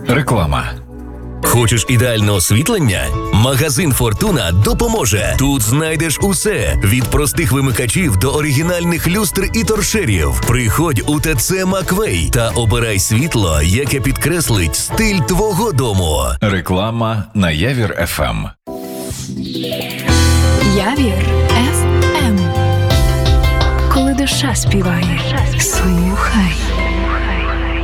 Реклама. Хочеш ідеальне освітлення? Магазин «Фортуна» допоможе. Тут знайдеш усе – від простих вимикачів до оригінальних люстр і торшерів. Приходь у ТЦ «Маквей» та обирай світло, яке підкреслить стиль твого дому. Реклама на Явір ФМ. Явір ФМ. Коли душа співає, слухай.